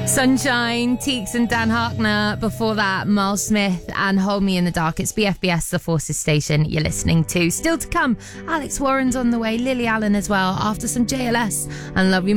Sunshine, Teeks and Dan Harkner. Before that, Miles Smith and Hold Me in the Dark. It's BFBS, the Forces station you're listening to. Still to come, Alex Warren's on the way, Lily Allen as well, after some JLS and Love You